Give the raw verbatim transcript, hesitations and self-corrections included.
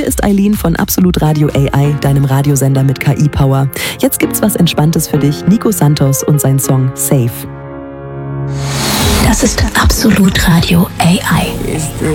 Hier ist Eileen von Absolut Radio A I, deinem Radiosender mit K I-Power. Jetzt gibt's was Entspanntes für dich. Nico Santos und sein Song Safe. Das ist Absolut Radio A I.